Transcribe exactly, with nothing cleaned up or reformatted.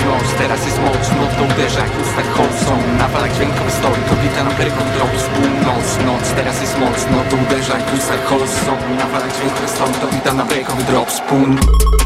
noc, teraz jest mocno, to uderza jak usta Holson. Na falach dźwiękowy story, to bita na breakowy drop. Północ, noc, teraz jest mocno, to uderza jak usta Holson. Na falach dźwiękowy story, to bita na breakowy drop. Spoon.